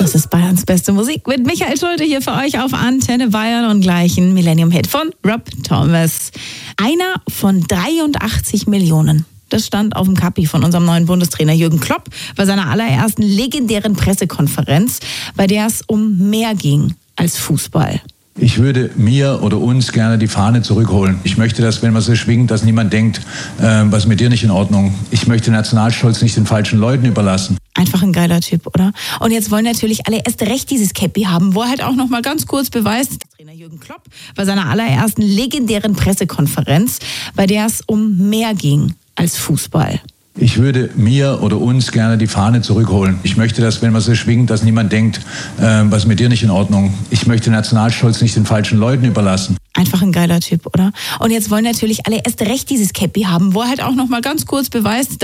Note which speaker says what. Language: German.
Speaker 1: Das ist Bayerns beste Musik mit Michael Schulte hier für euch auf Antenne Bayern und gleich ein Millennium-Hit von Rob Thomas. Einer von 83 Millionen. Das stand auf dem Kapi von unserem neuen Bundestrainer Jürgen Klopp bei seiner allerersten legendären Pressekonferenz, bei der es um mehr ging als Fußball.
Speaker 2: Ich würde mir oder uns gerne die Fahne zurückholen. Ich möchte, dass, wenn man sie schwingt, dass niemand denkt, was ist mit dir nicht in Ordnung. Ich möchte Nationalstolz nicht den falschen Leuten überlassen.
Speaker 1: Einfach ein geiler Typ, oder? Und jetzt wollen natürlich alle erst recht dieses Käppi haben, wo er halt auch noch mal ganz kurz beweist, Trainer Jürgen Klopp bei seiner allerersten legendären Pressekonferenz, bei der es um mehr ging als Fußball.
Speaker 2: Ich würde mir oder uns gerne die Fahne zurückholen. Ich möchte, dass, wenn man sie schwingt, dass niemand denkt, was ist mit dir nicht in Ordnung. Ich möchte Nationalstolz nicht den falschen Leuten überlassen.
Speaker 1: Einfach ein geiler Typ, oder? Und jetzt wollen natürlich alle erst recht dieses Käppi haben, wo er halt auch noch mal ganz kurz beweist,